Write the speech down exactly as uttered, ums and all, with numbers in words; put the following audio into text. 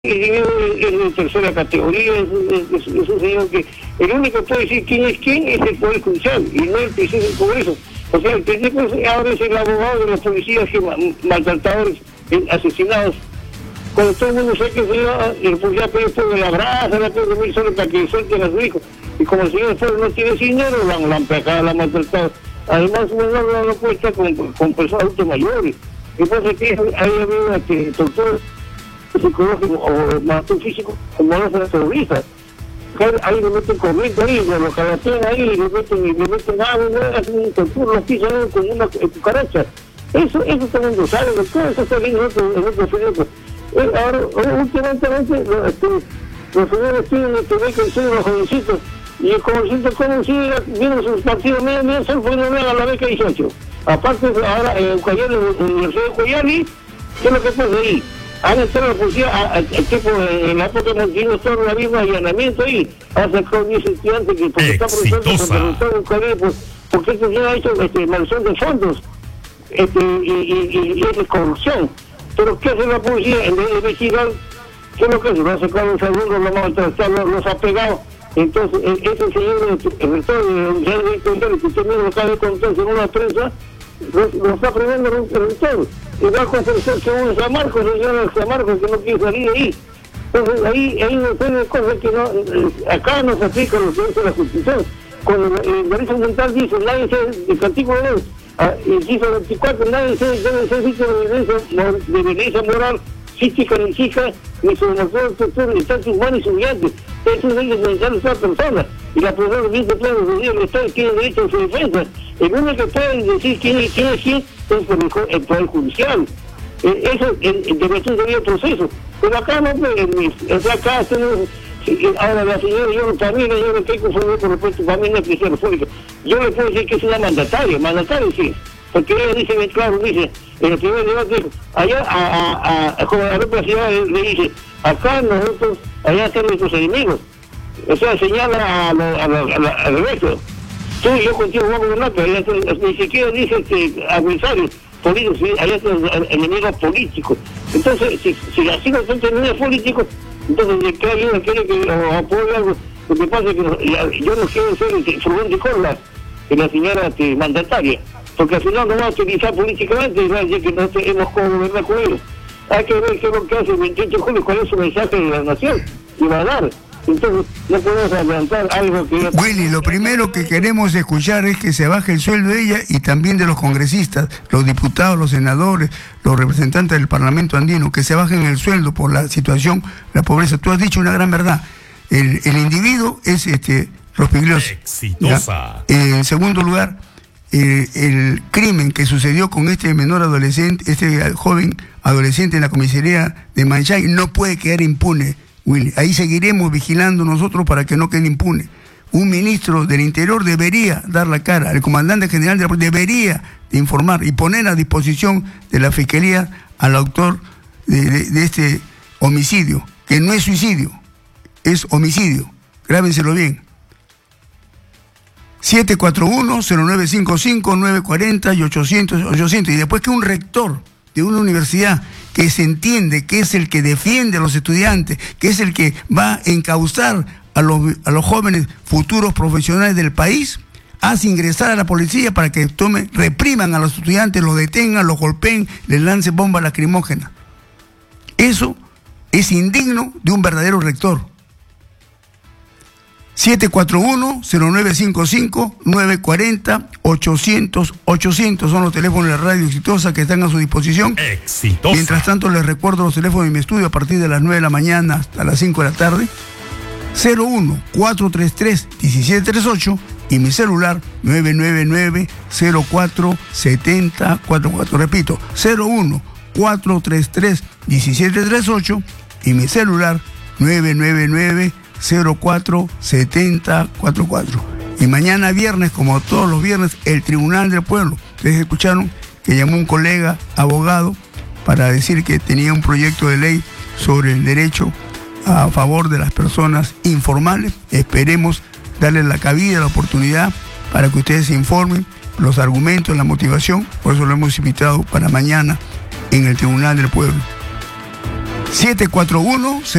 es de tercera categoría, es, es, es, es un señor que el único que puede decir quién es quién es el Poder Judicial y no el presidente del Congreso. O sea, el presidente ahora es el abogado de los policías que maltratadores, asesinados. Cuando todo el mundo sabe que el señor, el policía puede la brasa, la puede dormir solo para que suelten a su hijo. Y como el señor Foro no tiene dinero, la han lampacado, la han maltratado. Además, no lo puede estar con, con personas adultos mayores. Entonces, que hay habido este, tortura psicológico o maltrato físico, como no se las terroristas. Ahí le meten corriente ahí, lo calatean ahí, le meten, le meten agua, hacen un tortura, los pisan con una cucaracha. Eso, eso todo el mundo sabe, todo eso está bien en otros proyectos. Ahora, últimamente, los, los señores tienen que ver que son los jovencitos, y el jovencito como sigue viendo sus partidos medio, medio, solo porque no vean a la beca dieciocho. Aparte, ahora en Ucayali, en la Universidad de Ucayali, ¿qué es lo que pasa ahí? Han entrado la policía, el tipo, en la época de Montiño, todo el mismo allanamiento ahí, han sacado diez estudiantes que porque está profesando en Ucayali, pues, porque este señor ha hecho este, maldición de fondos, este, y, y, y, y es corrupción. Pero ¿qué hace la policía? En vez de investigar, ¿qué es lo que hace? Lo ha sacado un segundo, lo ha maltratado, los ha pegado. Entonces, ese señor, el rector de la Universidad de Ucayali, que usted mismo lo acaba de contar en una prensa, lo, lo está premiando el rector. Y va a confesar según San Marcos, el señor San Marcos, que no quiere salir de ahí. Entonces, ahí hay una serie de cosas que no, acá no se aplica lo que dice la Constitución. Cuando el derecho ambiental dice, nadie se, el artículo dos, inciso veinticuatro, nadie se debe ser víctima de violencia, de violencia moral, física, ni psíquica, ni sobre los torturas, ni tanto humano y subyante. Eso es ley esencial de esa persona. Y la persona bien se puede decidir, el Estado tiene derecho a su defensa. El único que puede decir quién es quién es quién es el, el Poder Judicial. Eh, eso en derecho sería el proceso. Pero acá no, pues, acá tenemos, ahora la señora, yo también yo no estoy confundido con respecto, para mí no es prisión pública. Yo le puedo decir que es una mandataria, mandataria sí. Porque ella dice, claro, dice, en el primer debate, allá a, a, a, como la propia ciudad le, le dice, acá nosotros, allá están nuestros enemigos. O sea, señala a lo, a lo, a lo, al resto. Tú y yo contigo vamos a gobernar, pero allá están, ni siquiera dice que adversarios políticos, ¿sí? Allá están los enemigos políticos. Entonces, si, si así no son enemigos políticos, entonces de qué ayuda quiere que lo apoye algo. Lo que pasa es que no, yo no quiero ser el furgón de cola de la señora este, mandataria, porque al final no va a utilizar políticamente y va a decir que no tenemos cómo gobernar con ellos. Hay que ver qué es lo que hace el veintiocho de julio, cuál es su mensaje de la nación, y va a dar. Entonces, no podemos adelantar algo que... Willy, lo primero que queremos escuchar es que se baje el sueldo de ella y también de los congresistas, los diputados, los senadores, los representantes del Parlamento andino, que se bajen el sueldo por la situación, la pobreza. Tú has dicho una gran verdad. El, el individuo es este Rospigliosi. Exitosa. Eh, en segundo lugar, eh, el crimen que sucedió con este menor adolescente, este joven adolescente en la comisaría de Manchay, no puede quedar impune, Willy. Ahí seguiremos vigilando nosotros para que no quede impune. Un ministro del Interior debería dar la cara, el comandante general de la policía debería de informar y poner a disposición de la Fiscalía al autor de, de, de este homicidio, que no es suicidio, es homicidio. Grábenselo bien. siete cuatro uno, cero nueve cinco cinco, nueve cuatro cero y ochocientos, ochocientos. Y después que un rector de una universidad que se entiende que es el que defiende a los estudiantes, que es el que va a encauzar a los, a los jóvenes futuros profesionales del país, hace ingresar a la policía para que tome, repriman a los estudiantes, los detengan, los golpeen, les lance bombas lacrimógenas. Eso es indigno de un verdadero rector. siete cuatro uno, cero nueve cinco cinco, nueve cuatro cero, ochocientos, ochocientos son los teléfonos de la radio Exitosa que están a su disposición. Exitosa. Mientras tanto, les recuerdo los teléfonos de mi estudio a partir de las nueve de la mañana hasta las cinco de la tarde. cero uno, cuatro tres tres, uno siete tres ocho y mi celular nueve nueve nueve, cero cuatro siete cero cuatro cuatro. Repito, cero uno, cuatro tres tres, uno siete tres ocho y mi celular nueve nueve nueve, cero cuatro siete cero cuatro cuatro. Y mañana viernes, como todos los viernes, el Tribunal del Pueblo. Ustedes escucharon que llamó un colega abogado para decir que tenía un proyecto de ley sobre el derecho a favor de las personas informales. Esperemos darles la cabida, la oportunidad para que ustedes se informen, los argumentos, la motivación. Por eso lo hemos invitado para mañana en el Tribunal del Pueblo. siete cuatro uno